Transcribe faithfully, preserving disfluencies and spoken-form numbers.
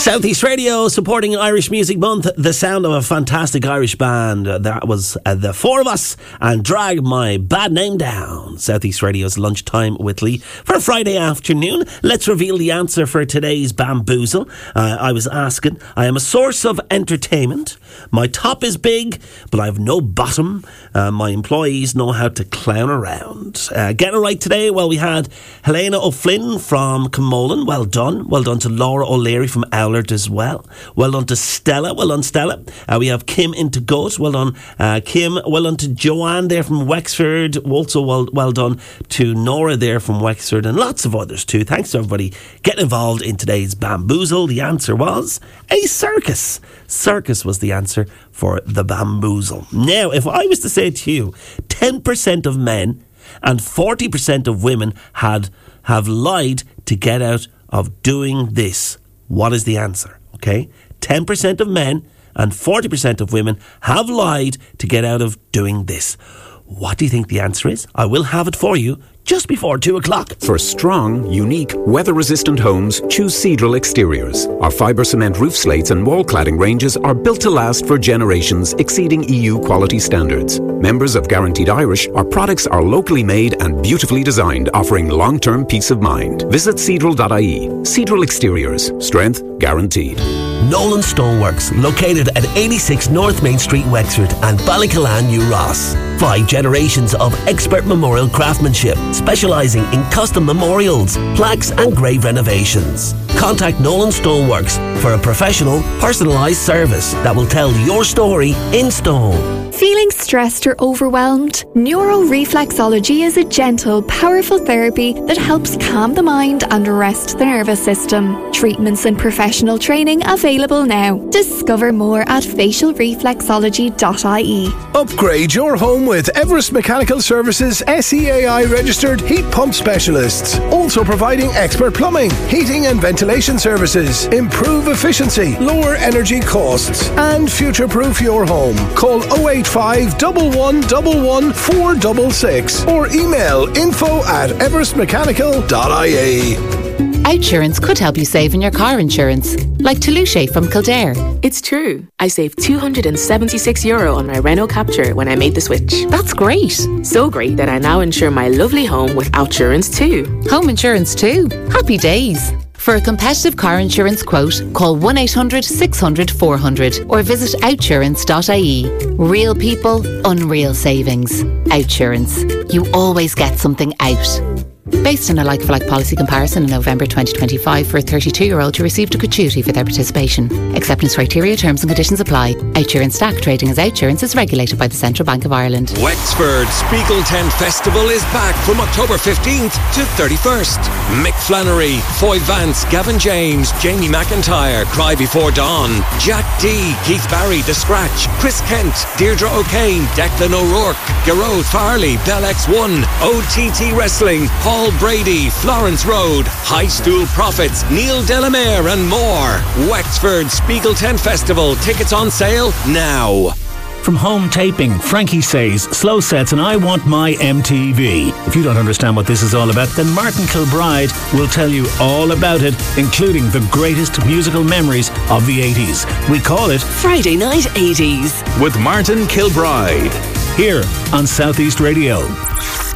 Southeast Radio supporting Irish Music Month. The sound of a fantastic Irish band. Uh, that was uh, the four of us and Drag My Bad Name Down. Southeast Radio's Lunchtime with Lee for a Friday afternoon. Let's reveal the answer for today's Bamboozle. Uh, I was asking, I am a source of entertainment. My top is big, but I have no bottom. Uh, my employees know how to clown around. Uh, getting it right today, well, we had Helena O'Flynn from Camolan. Well done. Well done to Laura O'Leary from Owlert as well. Well done to Stella. Well done, Stella. Uh, we have Kim into Goat. Well done, uh, Kim. Well done to Joanne there from Wexford. Also well, well done to Nora there from Wexford, and lots of others too. Thanks to everybody getting involved in today's Bamboozle. The answer was a circus. Circus was the answer for the Bamboozle. Now, if I was to say to you, ten percent of men and forty percent of women had have lied to get out of doing this, what is the answer? Okay, ten percent of men and forty percent of women have lied to get out of doing this. What do you think the answer is? I will have it for you just before two o'clock. For strong, unique, weather-resistant homes, choose Cedral Exteriors. Our fibre cement roof slates and wall cladding ranges are built to last for generations, exceeding E U quality standards. Members of Guaranteed Irish, our products are locally made and beautifully designed, offering long-term peace of mind. Visit cedral dot I E. Cedral Exteriors. Strength guaranteed. Nolan Stoneworks, located at eighty-six North Main Street, Wexford, and Ballycalan, New Ross. Five generations of expert memorial craftsmanship, specialising in custom memorials, plaques and grave renovations. Contact Nolan Stoneworks for a professional, personalised service that will tell your story in stone. Feeling stressed or overwhelmed? Neuroreflexology is a gentle, powerful therapy that helps calm the mind and rest the nervous system. Treatments and professional training available now. Discover more at facial reflexology dot I E. Upgrade your home with Everest Mechanical Services S E A I registered heat pump specialists. Also providing expert plumbing, heating and ventilation services. Improve efficiency, lower energy costs and future-proof your home. Call oh eight five, one one one one, four six six or email info at everest mechanical dot I E. Outsurance could help you save in your car insurance, like Toulouse from Kildare. It's true. I saved two hundred seventy-six euro on my Renault Captur when I made the switch. That's great. So great that I now insure my lovely home with Outsurance too. Home insurance too. Happy days. For a competitive car insurance quote, call one eight hundred, six hundred, four hundred or visit outsurance dot I E. Real people, unreal savings. Outsurance. You always get something out. Based on a like-for-like policy comparison in November twenty twenty-five for a thirty-two-year-old who received a gratuity for their participation. Acceptance criteria, terms and conditions apply. Outsurance Stack trading as Outsurance is regulated by the Central Bank of Ireland. Wexford Spiegel ten Festival is back from October fifteenth to thirty-first. Mick Flannery, Foy Vance, Gavin James, Jamie McIntyre, Cry Before Dawn, Jack D, Keith Barry, The Scratch, Chris Kent, Deirdre O'Kane, Declan O'Rourke, Gerard Farley, Bell X one, O T T Wrestling, Paul Brady, Florence Road, High Stool Prophets, Neil Delamere and more. Wexford Spiegel ten Festival. Tickets on sale now. From home taping, Frankie says, slow sets and I want my M T V. If you don't understand what this is all about, then Martin Kilbride will tell you all about it, including the greatest musical memories of the eighties. We call it Friday Night eighties with Martin Kilbride, here on Southeast Radio.